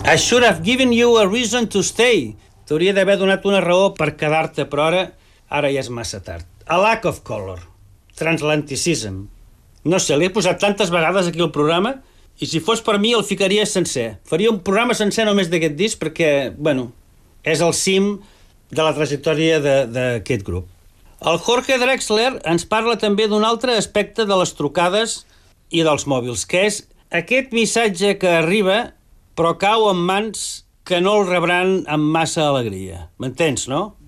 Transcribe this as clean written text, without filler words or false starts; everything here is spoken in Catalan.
I should have given you a reason to stay. T'hauria d'haver donat una raó per quedar-te, però ara ja és massa tard. A lack of color. Transatlanticism. No sé, l'he posat tantes vegades aquí al programa i si fos per mi el ficaria sencer. Faria un programa sencer només d'aquest disc perquè, bueno, és el cim de la trajectòria d'aquest grup. El Jorge Drexler ens parla també d'un altre aspecte de les trucades i dels mòbils, que és aquest missatge que arriba però cau en mans que no el rebran amb massa alegria. M'entens, no?